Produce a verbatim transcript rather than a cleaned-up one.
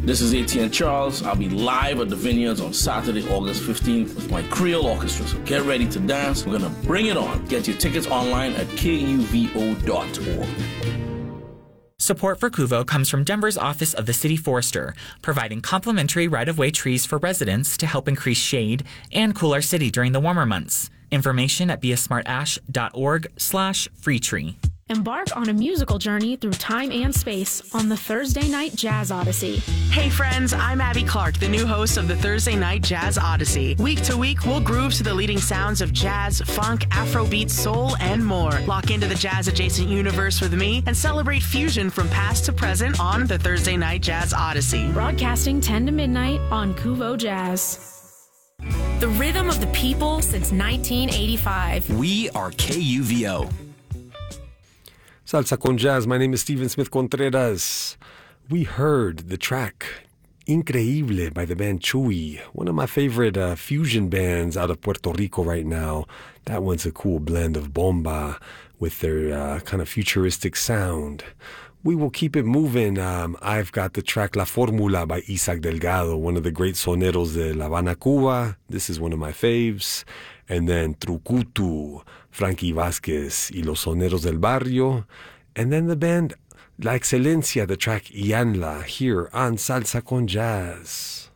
This is A T N Charles. I'll be live at the Vineyards on Saturday, August fifteenth with my Creole Orchestra. So get ready to dance. We're going to bring it on. Get your tickets online at K U V O dot org. Support for Kuvo comes from Denver's Office of the City Forester, providing complimentary right-of-way trees for residents to help increase shade and cool our city during the warmer months. Information at beasmartash.org slash free tree. Embark on a musical journey through time and space on the Thursday Night Jazz Odyssey. Hey friends, I'm Abby Clark, the new host of the Thursday Night Jazz Odyssey. Week to week, we'll groove to the leading sounds of jazz, funk, Afrobeat, soul, and more. Lock into the jazz-adjacent universe with me and celebrate fusion from past to present on the Thursday Night Jazz Odyssey. Broadcasting ten to midnight on Kuvo Jazz. The rhythm of the people since nineteen eighty-five. We are K U V O. Salsa con Jazz. My name is Steven Smith Contreras. We heard the track Increíble by the band Chuy, one of my favorite uh, fusion bands out of Puerto Rico right now. That one's a cool blend of bomba with their uh, kind of futuristic sound. We will keep it moving. Um, I've got the track La Fórmula by Isaac Delgado, one of the great soneros de La Habana, Cuba. This is one of my faves. And then Trucutu, Frankie Vázquez y Los Soneros del Barrio. And then the band La Excelencia, the track Ianla, here on Salsa con Jazz.